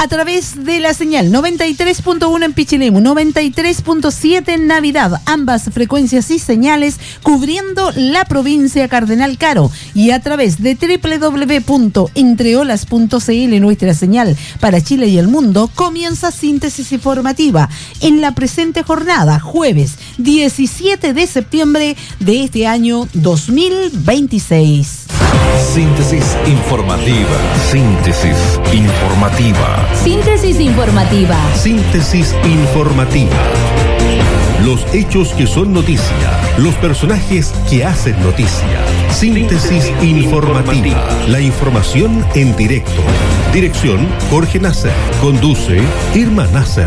a través de la señal 93.1 en Pichilemu, 93.7 en Navidad, ambas frecuencias y señales cubriendo la provincia Cardenal Caro, y a través de www.entreolas.cl, nuestra señal para Chile y el mundo. Comienza Síntesis Informativa en la presente jornada, jueves 17 de septiembre de este año 2026. Síntesis informativa. Síntesis informativa. Síntesis informativa. Síntesis informativa. Los hechos que son noticia, los personajes que hacen noticia. Síntesis informativa. La información en directo. Dirección: Jorge Nasser. Conduce: Irma Nasser.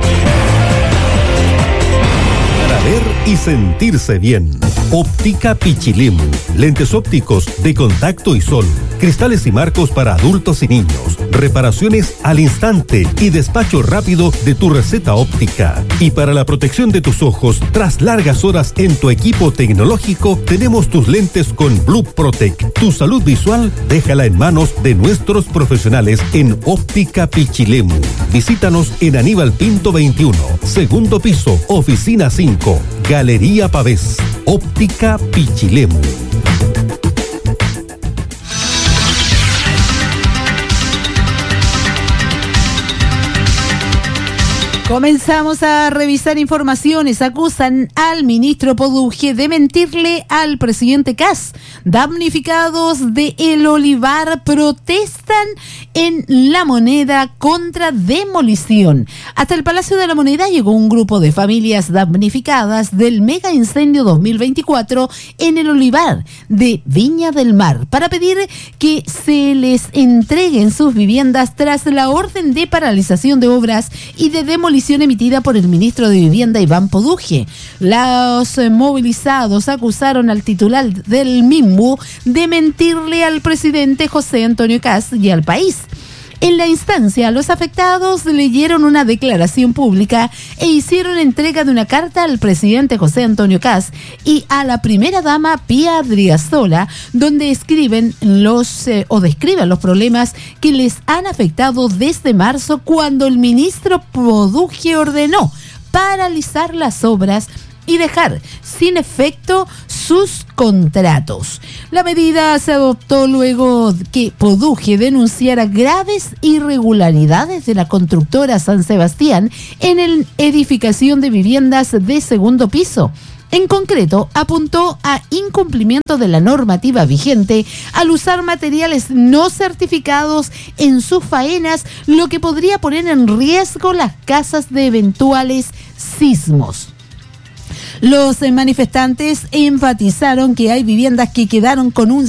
Para ver y sentirse bien. Óptica Pichilemu. Lentes ópticos de contacto y sol. Cristales y marcos para adultos y niños. Reparaciones al instante y despacho rápido de tu receta óptica. Y para la protección de tus ojos, tras largas horas en tu equipo tecnológico, tenemos tus lentes con Blue Protect. Tu salud visual, déjala en manos de nuestros profesionales en Óptica Pichilemu. Visítanos en Aníbal Pinto 21, segundo piso, oficina 5, Galería Pavés. Óptica Pichilemu. Comenzamos a revisar informaciones. Acusan al ministro Poduje de mentirle al presidente Kast. Damnificados de El Olivar protestan en La Moneda contra demolición. Hasta el Palacio de la Moneda llegó un grupo de familias damnificadas del mega incendio 2024 en El Olivar de Viña del Mar para pedir que se les entreguen sus viviendas tras la orden de paralización de obras y de demolición emitida por el ministro de Vivienda Iván Poduje. Los movilizados acusaron al titular del MIMBU de mentirle al presidente José Antonio Kast y al país. En la instancia, los afectados leyeron una declaración pública e hicieron entrega de una carta al presidente José Antonio Kast y a la primera dama Pía Adriazola, donde describen los problemas que les han afectado desde marzo, cuando el ministro Poduje ordenó paralizar las obras y dejar sin efecto sus contratos. La medida se adoptó luego que Poduje denunciara graves irregularidades de la constructora San Sebastián en la edificación de viviendas de segundo piso. En concreto, apuntó a incumplimiento de la normativa vigente al usar materiales no certificados en sus faenas, lo que podría poner en riesgo las casas de eventuales sismos. Los manifestantes enfatizaron que hay viviendas que quedaron con un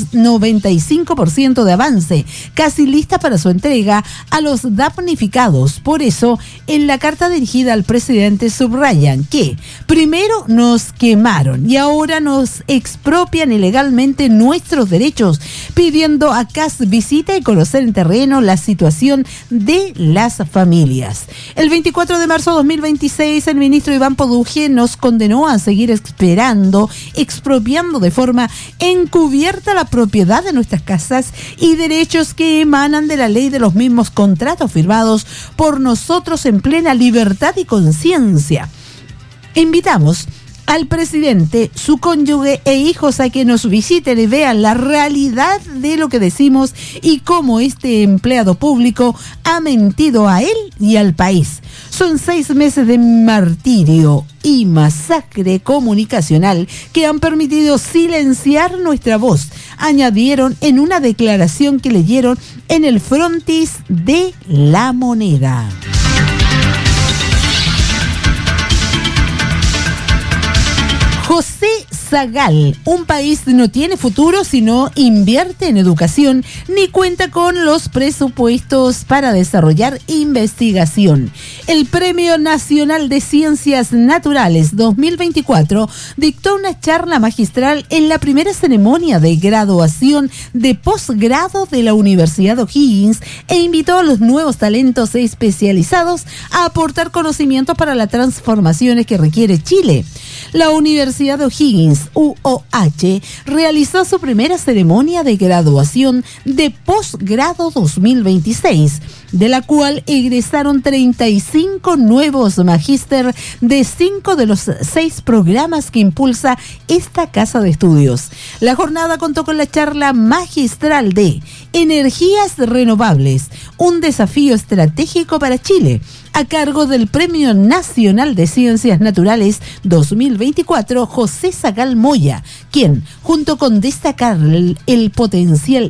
95% de avance, casi listas para su entrega a los damnificados. Por eso, en la carta dirigida al presidente subrayan que primero nos quemaron y ahora nos expropian ilegalmente nuestros derechos, pidiendo a Kast visita y conocer en terreno la situación de las familias. El 24 de marzo de 2026, el ministro Iván Poduje nos condenó a seguir expropiando de forma encubierta la propiedad de nuestras casas y derechos que emanan de la ley de los mismos contratos firmados por nosotros en plena libertad y conciencia. Invitamos al presidente, su cónyuge e hijos a que nos visiten y vean la realidad de lo que decimos y cómo este empleado público ha mentido a él y al país. Son 6 meses de martirio y masacre comunicacional que han permitido silenciar nuestra voz, añadieron en una declaración que leyeron en el frontis de La Moneda. José Zagal, un país no tiene futuro si no invierte en educación ni cuenta con los presupuestos para desarrollar investigación. El Premio Nacional de Ciencias Naturales 2024 dictó una charla magistral en la primera ceremonia de graduación de posgrado de la Universidad O'Higgins e invitó a los nuevos talentos especializados a aportar conocimientos para las transformaciones que requiere Chile. La Universidad de O'Higgins, UOH, realizó su primera ceremonia de graduación de posgrado 2026, de la cual egresaron 35 nuevos magíster de 5 de los 6 programas que impulsa esta casa de estudios. La jornada contó con la charla magistral de Energías Renovables, un desafío estratégico para Chile, a cargo del Premio Nacional de Ciencias Naturales 2024, José Sagal Moya, quien, junto con destacar el potencial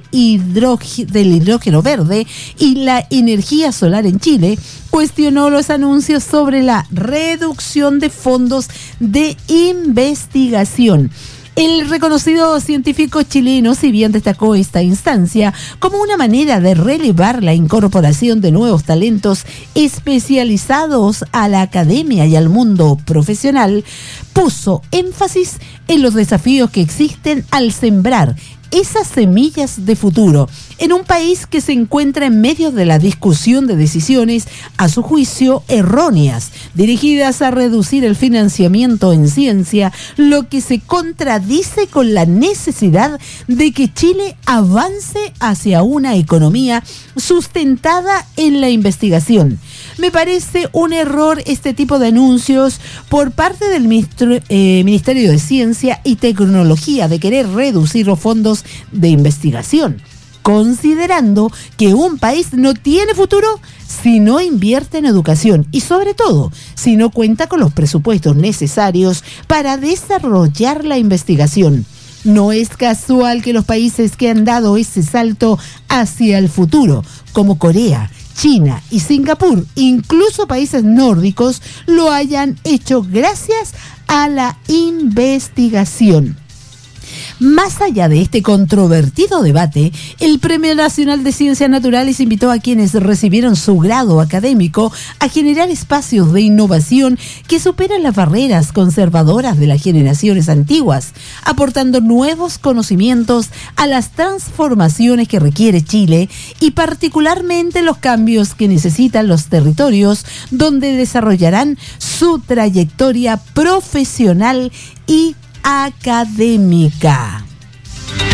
del hidrógeno verde y la energía solar en Chile, cuestionó los anuncios sobre la reducción de fondos de investigación. El reconocido científico chileno, si bien destacó esta instancia como una manera de relevar la incorporación de nuevos talentos especializados a la academia y al mundo profesional, puso énfasis en los desafíos que existen al sembrar esas semillas de futuro en un país que se encuentra en medio de la discusión de decisiones, a su juicio, erróneas, dirigidas a reducir el financiamiento en ciencia, lo que se contradice con la necesidad de que Chile avance hacia una economía sustentada en la investigación. Me parece un error este tipo de anuncios por parte del Ministerio de Ciencia y Tecnología de querer reducir los fondos de investigación, considerando que un país no tiene futuro si no invierte en educación y, sobre todo, si no cuenta con los presupuestos necesarios para desarrollar la investigación. No es casual que los países que han dado ese salto hacia el futuro, como Corea, China y Singapur, incluso países nórdicos, lo hayan hecho gracias a la investigación. Más allá de este controvertido debate, el Premio Nacional de Ciencias Naturales invitó a quienes recibieron su grado académico a generar espacios de innovación que superan las barreras conservadoras de las generaciones antiguas, aportando nuevos conocimientos a las transformaciones que requiere Chile y particularmente los cambios que necesitan los territorios donde desarrollarán su trayectoria profesional y académica.